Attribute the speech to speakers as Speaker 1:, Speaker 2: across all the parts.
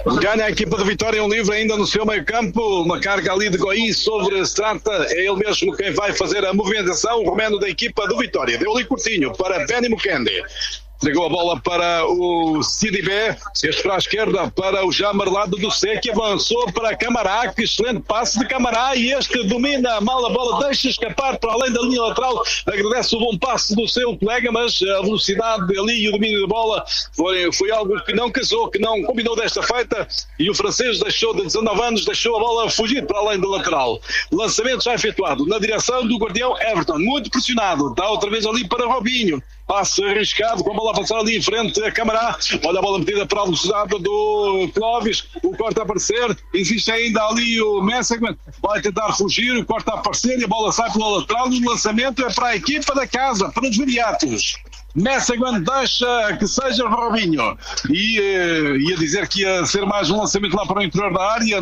Speaker 1: Ganha a equipa de Vitória um livre ainda no seu meio campo, uma carga ali de Goi sobre Strata, é ele mesmo quem vai fazer a movimentação, o romeno da equipa do Vitória, deu ali curtinho para Benny Mukendi. Entregou a bola para o CDB, este para a esquerda para o já amarelado do C, que avançou para Camará, que excelente passe de Camará, e este domina mal a bola, deixa escapar para além da linha lateral, agradece o bom passe do seu colega, mas a velocidade ali e o domínio da bola foi algo que não casou, que não combinou desta feita, e o francês deixou de 19 anos, deixou a bola fugir para além da lateral. Lançamento já efetuado na direção do guardião Everton, muito pressionado, dá outra vez ali para Robinho. Passe arriscado, com a bola a passar ali em frente a Camará. Olha a bola metida para a velocidade do Clóvis. O corta a aparecer. Existe ainda ali o Messegman. Vai tentar fugir. O corta a aparecer e a bola sai pela lateral. E o lançamento é para a equipa da casa, para os viriatos. Messegman deixa que seja Robinho. E ia dizer que ia ser mais um lançamento lá para o interior da área.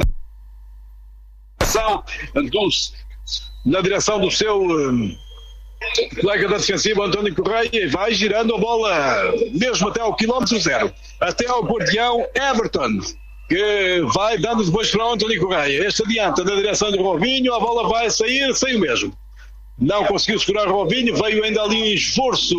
Speaker 1: Na direção do seu colega da defensiva, António Correia, e vai girando a bola mesmo até ao quilómetro zero, até ao guardião Everton, que vai dando depois para o António Correia. Este adianta na direção do Robinho, a bola vai sair, saiu mesmo. Não conseguiu segurar o Robinho, veio ainda ali um esforço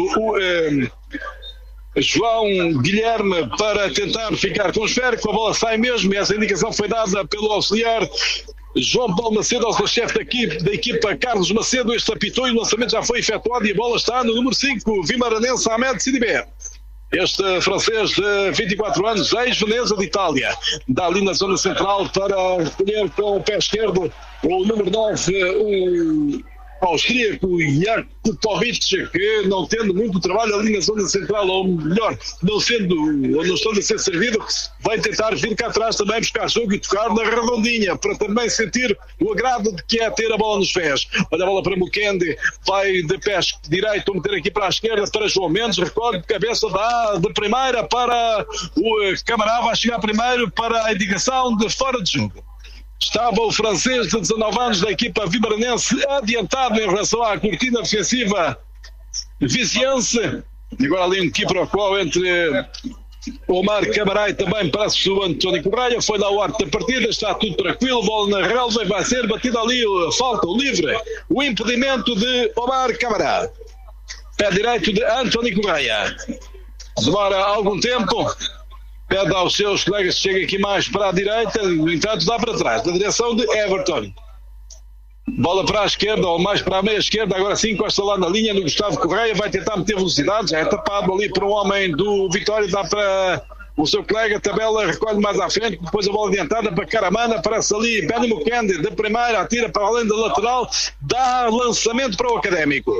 Speaker 1: João Guilherme para tentar ficar com o esférico, a bola sai mesmo, e essa indicação foi dada pelo auxiliar João Paulo Macedo, ao chefe da equipa Carlos Macedo. Este apitou e o lançamento já foi efetuado e a bola está no número 5, Vimaranense Ahmed Sidibé. Este francês de 24 anos, ex-Veneza de Itália, dá ali na zona central para recolher com o pé esquerdo o número 9, o austríaco Jakupovic, que não tendo muito trabalho ali na zona central, ou melhor, não estando a ser servido, vai tentar vir cá atrás também buscar jogo e tocar na redondinha, para também sentir o agrado de que é ter a bola nos pés. Olha a bola para Mukendi, vai de pé direito, meter aqui para a esquerda para João Mendes, recolhe de cabeça, dá de primeira para o Camará, vai chegar primeiro para a indicação de fora de jogo. Estava o francês de 19 anos da equipa vimaranense adiantado em relação à cortina defensiva viziense. Agora ali um quiprocó entre Omar Camará e também parece o António Correia. Foi lá o arte da partida, está tudo tranquilo, bola na relva e vai ser batida ali a falta, o livre, o impedimento de Omar Camará. Pé direito de António Correia. Demora algum tempo. Pede aos seus colegas que cheguem aqui mais para a direita, no entanto dá para trás, na direção de Everton. Bola para a esquerda, ou mais para a meia esquerda, agora sim encosta lá na linha no Gustavo Correia, vai tentar meter velocidade, já é tapado ali para um homem do Vitória, dá para o seu colega, tabela, recolhe mais à frente, depois a bola adiantada para Caramana, aparece ali Benny Mukendi, de primeira, atira para além da lateral, dá lançamento para o Académico.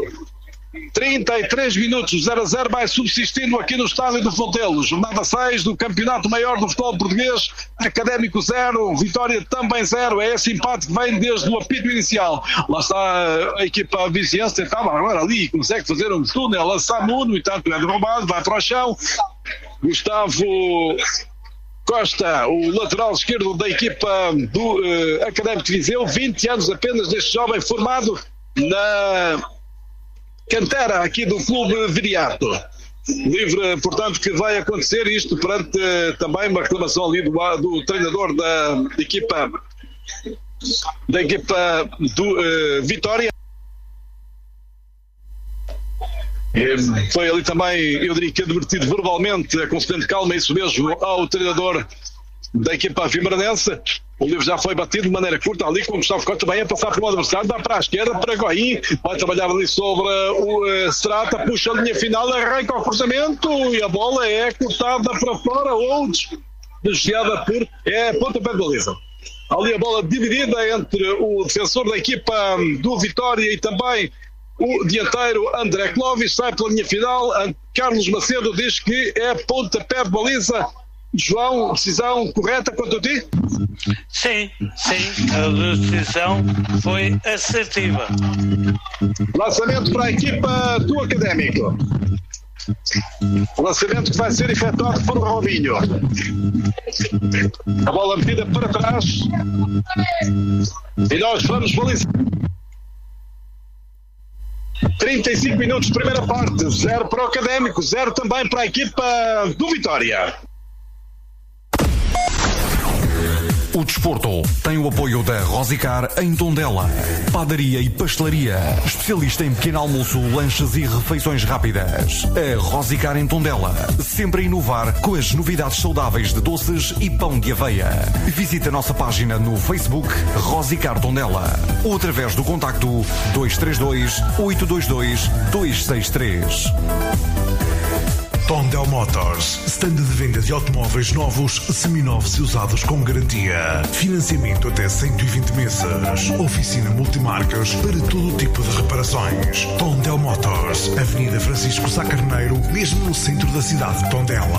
Speaker 1: 33 minutos, 0-0 vai subsistindo aqui no estádio do Fontelo. Jornada 6 do Campeonato Maior do Futebol Português. Académico 0, Vitória também 0. É esse empate que vem desde o apito inicial. Lá está a equipa viziense, tentava agora ali, consegue fazer um túnel, lançar no entanto é derrubado, vai para o chão. Gustavo Costa, o lateral esquerdo da equipa do Académico de Viseu, 20 anos apenas deste jovem formado na cantera aqui do Clube Viriato. Livre, portanto, que vai acontecer isto perante também uma reclamação ali do treinador da equipa do Vitória. Foi ali também, eu diria que advertido verbalmente, aconselhando calma, isso mesmo, ao treinador da equipa vimaranense. O livro já foi batido de maneira curta ali, com o Gustavo Costa também a passar por um adversário, dá para a esquerda, para Goim, vai trabalhar ali sobre o Strata, puxa a linha final, arranca o cruzamento e a bola é cortada para fora ou desviada por pontapé de baliza. Ali a bola dividida entre o defensor da equipa do Vitória e também o dianteiro André Clóvis, sai pela linha final. Carlos Macedo diz que é pontapé de baliza. João, decisão correta quanto a ti?
Speaker 2: Sim, a decisão foi assertiva.
Speaker 1: Lançamento para a equipa do Académico. Lançamento que vai ser efetuado por Robinho. A bola metida para trás. E nós vamos balizar. 35 minutos, primeira parte. 0 para o Académico, 0 também para a equipa do Vitória.
Speaker 3: O desporto tem o apoio da Rosicar em Tondela. Padaria e pastelaria, especialista em pequeno almoço, lanches e refeições rápidas. A Rosicar em Tondela, sempre a inovar com as novidades saudáveis de doces e pão de aveia. Visite a nossa página no Facebook Rosicar Tondela ou através do contacto 232 822 263.
Speaker 4: Tondel Motors, stand de venda de automóveis novos, seminovos e usados com garantia. Financiamento até 120 meses. Oficina multimarcas para todo tipo de reparações. Tondel Motors, Avenida Francisco Sá Carneiro, mesmo no centro da cidade de Tondela.